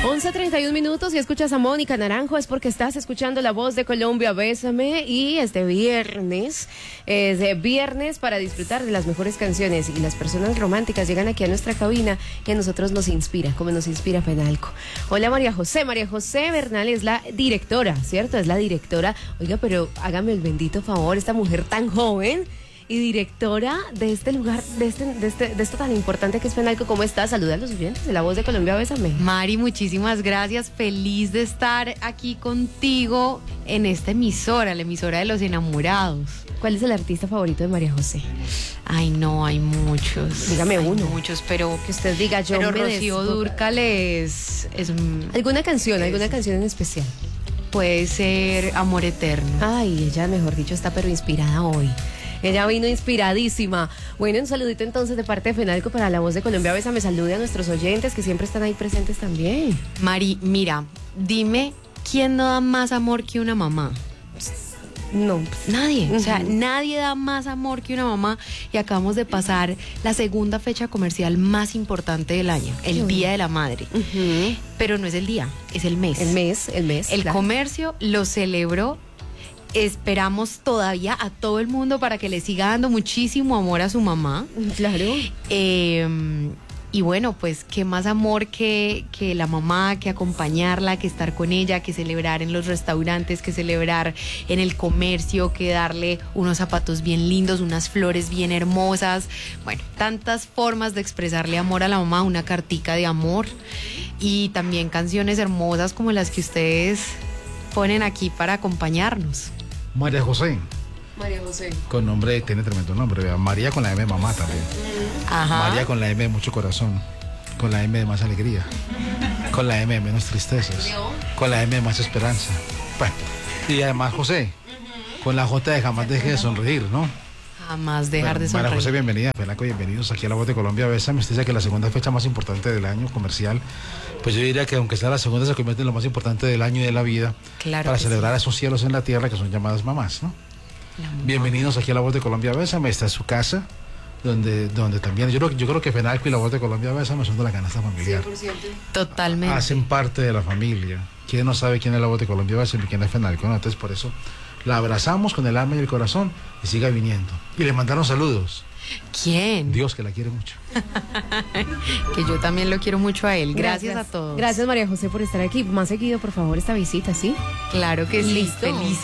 11:31 y escuchas a Mónica Naranjo es porque estás escuchando La Voz de Colombia, Bésame, y este viernes es viernes para disfrutar de las mejores canciones y las personas románticas llegan aquí a nuestra cabina y a nosotros nos inspira, como nos inspira Fenalco. Hola María José Bernal es la directora, ¿cierto? Es la directora. Oiga, pero hágame el bendito favor, esta mujer tan joven y directora de este lugar, de esto tan importante que es Fenalco. ¿Cómo estás? Saluda a los oyentes de La Voz de Colombia, Bésame. Mari, muchísimas gracias. Feliz de estar aquí contigo en esta emisora, la emisora de los enamorados. ¿Cuál es el artista favorito de María José? Ay, no, hay muchos. Dígame uno. Muchos, pero que usted diga yo. Pero Rocío Dúrcal es ¿Alguna canción en especial? Puede ser Amor Eterno. Ay, ella, mejor dicho, está pero inspirada hoy. Ella vino inspiradísima. Bueno, un saludito entonces de parte de Fenalco para La Voz de Colombia. Bésame, salude a nuestros oyentes que siempre están ahí presentes también. Mari, mira, dime, ¿quién no da más amor que una mamá? No. Nadie, o sea, nadie da más amor que una mamá. Y acabamos de pasar la segunda fecha comercial más importante del año, el Día de la Madre. Pero no es el día, es el mes. El mes. El comercio lo celebró. Esperamos todavía a todo el mundo para que le siga dando muchísimo amor a su mamá. Claro. Y bueno, pues qué más amor que la mamá, que acompañarla, que estar con ella, que celebrar en los restaurantes, que celebrar en el comercio, que darle unos zapatos bien lindos, unas flores bien hermosas. Bueno, tantas formas de expresarle amor a la mamá, una cartica de amor y también canciones hermosas como las que ustedes ponen aquí para acompañarnos. María José. Con nombre, tiene tremendo nombre. Vea. María con la M de mamá también. Ajá. María con la M de mucho corazón. Con la M de más alegría. Con la M de menos tristezas. Con la M de más esperanza. Bueno, y además José. Con la J de jamás deje de sonreír, ¿no? Jamás dejar de sonreír. María José, bienvenida. Fenalco, bienvenidos aquí a La Voz de Colombia. Bésame. Usted dice que la segunda fecha más importante del año comercial. Pues yo diría que aunque sea la segunda, se convierte en lo más importante del año y de la vida. Claro. Para celebrar a esos cielos en la tierra que son llamadas mamás, ¿no? Bienvenidos aquí a La Voz de Colombia, Bésame. Esta es su casa, donde también yo creo que Fenalco y La Voz de Colombia, Bésame son de la canasta familiar. 100%. Totalmente. Hacen parte de la familia. ¿Quién no sabe quién es La Voz de Colombia, Bésame y quién es Fenalco? ¿No? Entonces por eso la abrazamos con el alma y el corazón y siga viniendo. Y le mandaron saludos. ¿Quién? Dios, que la quiere mucho. Que yo también lo quiero mucho a él. Gracias a todos. Gracias María José por estar aquí. Más seguido, por favor, esta visita, ¿sí? Claro que sí. Listo. Feliz.